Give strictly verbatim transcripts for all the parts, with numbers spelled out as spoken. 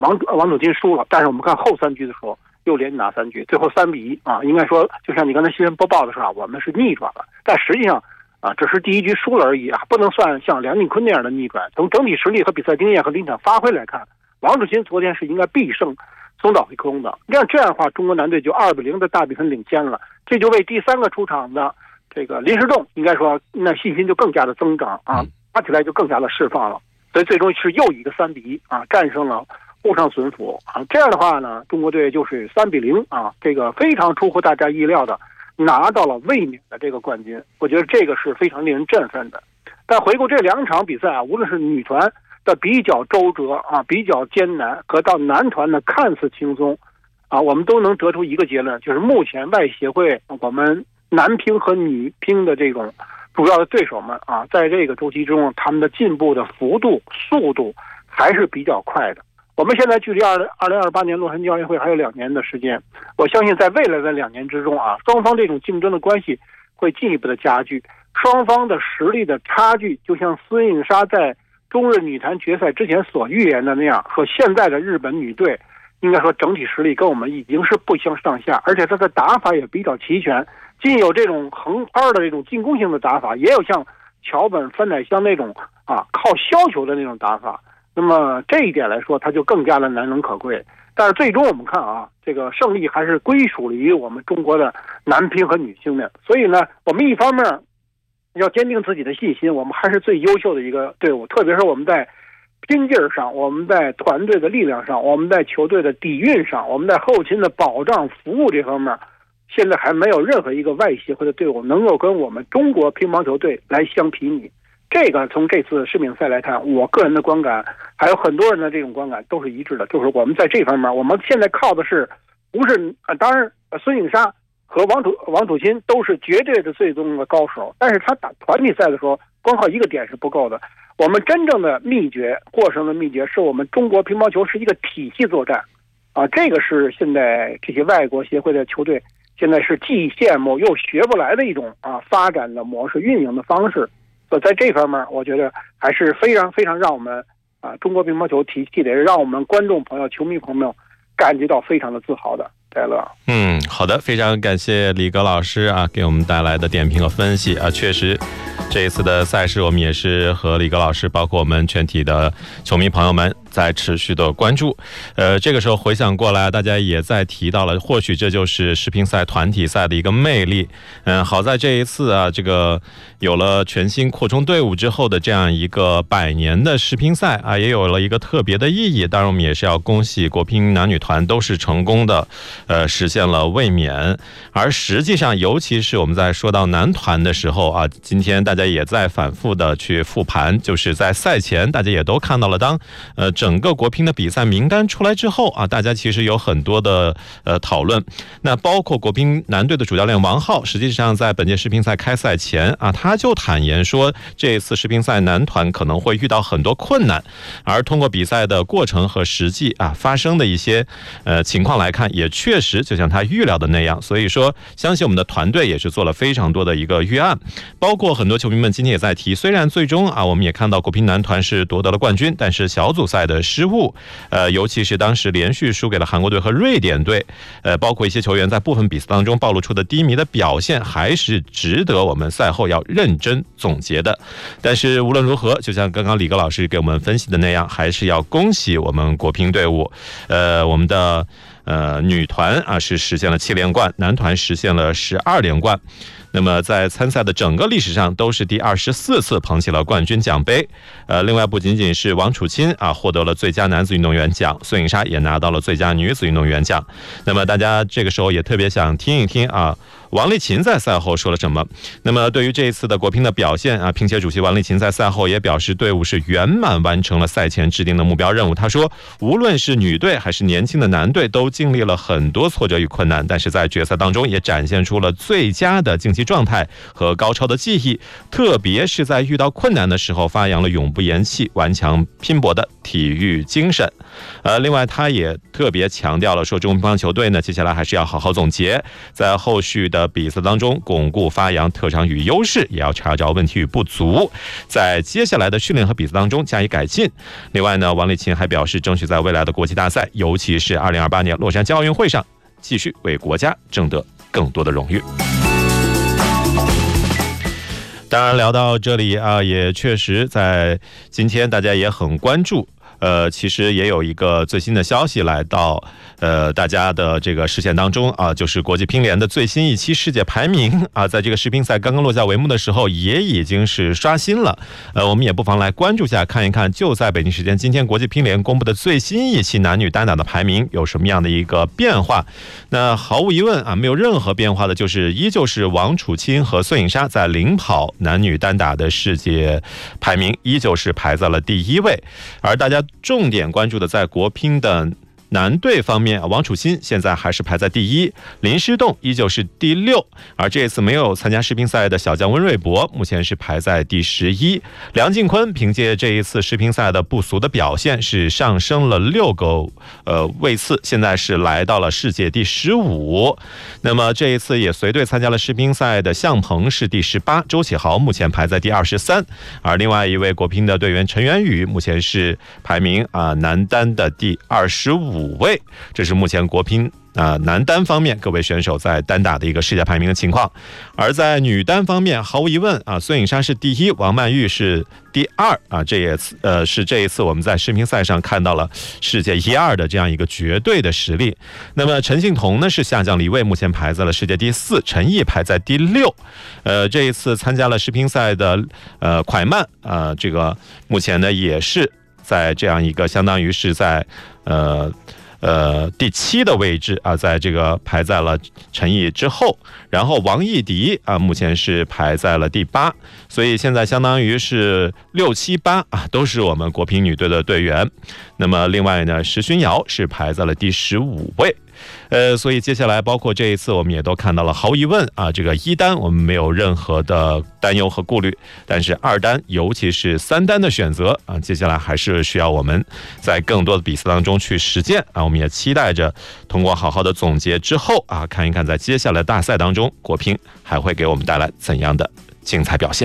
王王祖金输了，但是我们看后三局的时候又连拿三局，最后三比一啊，应该说就像你刚才新闻播报的时候啊，我们是逆转了，但实际上啊，只是第一局输了而已啊，不能算像梁靖昆那样的逆转。从整体实力和比赛经验和临场发挥来看，王祖金昨天是应该必胜松岛惠空的。这样这样的话，中国男队就二比零的大比分领先了，这就为第三个出场的这个林时栋应该说那信心就更加的增长啊，打起来就更加的释放了。所以最终是又一个三比一啊，战胜了沪上隼府啊。这样的话呢，中国队就是三比零啊，这个非常出乎大家意料的拿到了卫冕的这个冠军，我觉得这个是非常令人振奋的。但回顾这两场比赛啊，无论是女团的比较周折啊，比较艰难，和到男团的看似轻松啊，我们都能得出一个结论，就是目前外协会我们男乒和女乒的这种主要的对手们啊，在这个周期中，他们的进步的幅度、速度还是比较快的。我们现在距离二二零二八年洛杉矶奥运会还有两年的时间，我相信在未来的两年之中啊，双方这种竞争的关系会进一步的加剧，双方的实力的差距，就像孙颖莎在中日女坛决赛之前所预言的那样，说现在的日本女队应该说整体实力跟我们已经是不相上下，而且她的打法也比较齐全，既有这种横拍的这种进攻性的打法，也有像桥本范乃香那种啊靠削球的那种打法。那么这一点来说，它就更加的难能可贵。但是最终我们看啊，这个胜利还是归属于我们中国的男乒和女乒的。所以呢，我们一方面要坚定自己的信心，我们还是最优秀的一个队伍，特别是我们在拼劲上，我们在团队的力量上，我们在球队的底蕴上，我们在后勤的保障服务这方面，现在还没有任何一个外协会的队伍能够跟我们中国乒乓球队来相媲美。这个从这次世乒赛来看，我个人的观感还有很多人的这种观感都是一致的，就是我们在这方面，我们现在靠的是不是啊？当然，孙颖莎和王楚王楚钦都是绝对的最终的高手，但是他打团体赛的时候，光靠一个点是不够的。我们真正的秘诀，获胜的秘诀，是我们中国乒乓球是一个体系作战啊，这个是现在这些外国协会的球队现在是既羡慕又学不来的一种啊发展的模式、运营的方式。所以在这方面，我觉得还是非常非常让我们啊中国乒乓球体系的，让我们观众朋友、球迷朋友感觉到非常的自豪的。戴乐， 嗯，好的，非常感谢李格老师啊给我们带来的点评和分析啊，确实。这一次的赛事，我们也是和李格老师，包括我们全体的球迷朋友们在持续的关注。呃，这个时候回想过来，大家也在提到了，或许这就是世乒赛团体赛的一个魅力。嗯，好在这一次啊，这个有了全新扩充队伍之后的这样一个百年的世乒赛啊，也有了一个特别的意义。当然，我们也是要恭喜国乒男女团都是成功的，呃，实现了卫冕。而实际上，尤其是我们在说到男团的时候啊，今天大家也在反复的去复盘，就是在赛前大家也都看到了，当呃整个国乒的比赛名单出来之后啊，大家其实有很多的呃讨论。那包括国乒男队的主教练王浩，实际上在本届世乒赛开赛前啊，他就坦言说，这次世乒赛男团可能会遇到很多困难，而通过比赛的过程和实际啊发生的一些呃情况来看，也确实就像他预料的那样。所以说，相信我们的团队也是做了非常多的一个预案，包括很多球迷们今天也在提，虽然最终啊我们也看到国乒男团是夺得了冠军，但是小组赛的失误，呃尤其是当时连续输给了韩国队和瑞典队，呃包括一些球员在部分比赛当中暴露出的低迷的表现，还是值得我们赛后要认真总结的。但是无论如何，就像刚刚李格老师给我们分析的那样，还是要恭喜我们国乒队伍，呃我们的呃女团啊是实现了七连冠，男团实现了十二连冠。那么在参赛的整个历史上都是第二十四次捧起了冠军奖杯。呃，另外不仅仅是王楚钦啊获得了最佳男子运动员奖，孙颖莎也拿到了最佳女子运动员奖。那么大家这个时候也特别想听一听啊，王励勤在赛后说了什么。那么对于这一次的国乒的表现啊，乒协主席王励勤在赛后也表示，队伍是圆满完成了赛前制定的目标任务。他说，无论是女队还是年轻的男队，都经历了很多挫折与困难，但是在决赛当中也展现出了最佳的竞技状态和高超的技艺，特别是在遇到困难的时候，发扬了永不言弃、顽强拼搏的体育精神。 呃，另外他也特别强调了说，中国乒乓球队呢，接下来还是要好好总结，在后续的比赛当中巩固发扬特长与优势，也要查找问题与不足，在接下来的训练和比赛当中加以改进。另外呢，王励勤还表示，争取在未来的国际大赛，尤其是二零二八年洛杉矶奥运会上，继续为国家争得更多的荣誉。当然聊到这里啊，也确实在今天大家也很关注，呃，其实也有一个最新的消息来到呃大家的这个视线当中啊，就是国际乒联的最新一期世界排名啊，在这个世乒赛刚刚落下帷幕的时候，也已经是刷新了。呃，我们也不妨来关注一下，看一看就在北京时间今天国际乒联公布的最新一期男女单打的排名有什么样的一个变化。那毫无疑问啊，没有任何变化的就是依旧是王楚钦和孙颖莎在领跑男女单打的世界排名，依旧是排在了第一位。而大家重点关注的在国乒的男队方面，王楚钦现在还是排在第一，林诗栋依旧是第六，而这次没有参加世乒赛的小将温瑞博目前是排在第十一。梁靖昆凭借这一次世乒赛的不俗的表现，是上升了六个呃位次，现在是来到了世界第十五。那么这一次也随队参加了世乒赛的向鹏是第十八，周启豪目前排在第二十三，而另外一位国乒的队员陈元宇目前是排名啊男单的第二十五。五位，这是目前国乒啊、呃、男单方面各位选手在单打的一个世界排名的情况。而在女单方面，毫无疑问啊，孙颖莎是第一，王曼玉是第二啊，这也呃是这一次我们在世乒赛上看到了世界一二的这样一个绝对的实力。那么陈幸同呢是下降了一位，目前排在了世界第四，陈毅排在第六。呃，这一次参加了世乒赛的呃蒯曼啊、呃，这个目前呢也是在这样一个相当于是在呃呃第七的位置啊，在这个排在了陈毅之后，然后王艺迪啊目前是排在了第八，所以现在相当于是六七八啊都是我们国乒女队的队员。那么另外呢，石勋瑶是排在了第十五位。呃，所以接下来包括这一次我们也都看到了，毫无疑问啊，这个一单我们没有任何的担忧和顾虑，但是二单尤其是三单的选择啊，接下来还是需要我们在更多的比赛当中去实践啊。我们也期待着通过好好的总结之后啊，看一看在接下来大赛当中国乒还会给我们带来怎样的精彩表现。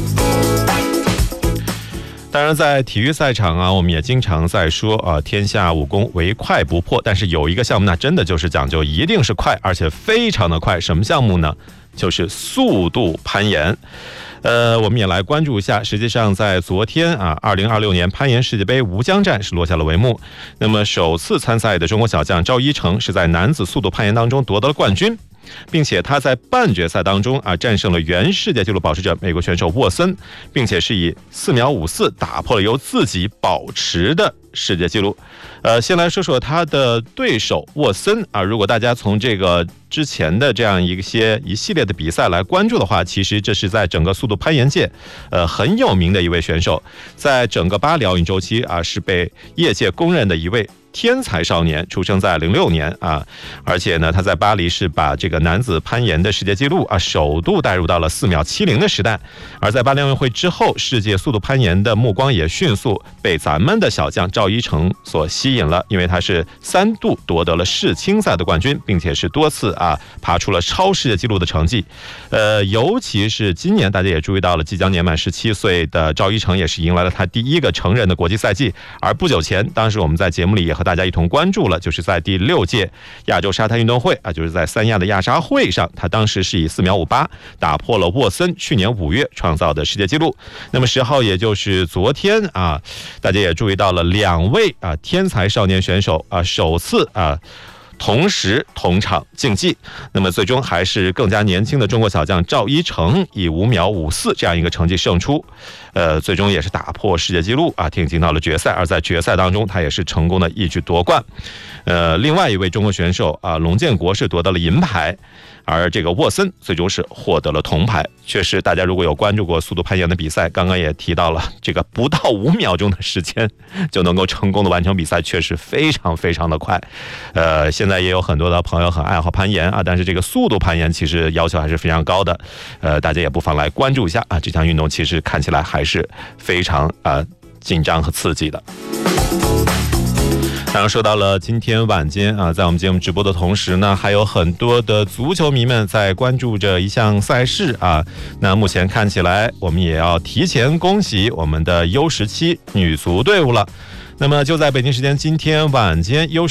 当然在体育赛场啊，我们也经常在说啊，天下武功唯快不破，但是有一个项目呢真的就是讲究一定是快，而且非常的快。什么项目呢？就是速度攀岩。呃，我们也来关注一下。实际上在昨天啊，二零二六年攀岩世界杯吴江站是落下了帷幕。那么首次参赛的中国小将赵一成是在男子速度攀岩当中夺得了冠军，并且他在半决赛当中啊战胜了原世界纪录保持者美国选手沃森，并且是以四秒五四打破了由自己保持的世界纪录。呃，先来说说他的对手沃森啊，如果大家从这个之前的这样一些一系列的比赛来关注的话，其实这是在整个速度攀岩界呃很有名的一位选手，在整个巴黎奥运周期啊是被业界公认的一位天才少年，出生在零六年啊，而且呢，他在巴黎是把这个男子攀岩的世界纪录啊首度带入到了四秒七零的时代。而在巴黎奥运会之后，世界速度攀岩的目光也迅速被咱们的小将赵一成所吸引了，因为他是三度夺得了世青赛的冠军，并且是多次啊爬出了超世界纪录的成绩。呃，尤其是今年大家也注意到了，即将年满十七岁的赵一成也是迎来了他第一个成人的国际赛季。而不久前，当时我们在节目里也和大家一同关注了，就是在第六届亚洲沙滩运动会啊，就是在三亚的亚沙会上，他当时是以四秒五八打破了沃森去年五月创造的世界纪录。那么十号也就是昨天啊，大家也注意到了两位啊天才少年选手啊首次啊同时同场竞技，那么最终还是更加年轻的中国小将赵一成以五秒五四这样一个成绩胜出，呃，最终也是打破世界纪录啊，挺进到了决赛。而在决赛当中，他也是成功的一举夺冠。呃，另外一位中国选手啊，龙建国是夺得了银牌，而这个沃森最终是获得了铜牌。确实，大家如果有关注过速度攀岩的比赛，刚刚也提到了，这个不到五秒钟的时间就能够成功的完成比赛，确实非常非常的快。呃，现在也有很多的朋友很爱好攀岩啊，但是这个速度攀岩其实要求还是非常高的。呃，大家也不妨来关注一下啊，这项运动其实看起来还是非常啊、呃、紧张和刺激的。 当然说到了今天晚间啊，在我们节目直播的同时呢，还有很多的足球迷们在关注着一项赛事啊。那目前看起来，我们也要提前恭喜我们的 U 十七女足队伍了。那么就在北京时间今天晚间 U